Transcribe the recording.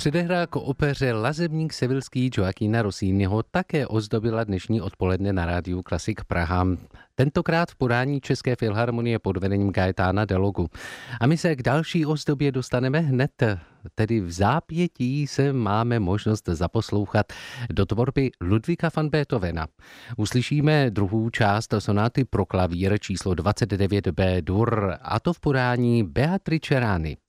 Předehra k opeře Lazebník sevilský Joaquina Rossiniho také ozdobila dnešní odpoledne na rádiu Klasik Praha. Tentokrát v podání České filharmonie pod vedením Gaetána Delogu. A my se k další ozdobě dostaneme hned, tedy v zápětí se máme možnost zaposlouchat do tvorby Ludvíka van Beethovena. Uslyšíme druhou část sonáty pro klavír číslo 29 B-dur, a to v podání Beatrice Rani.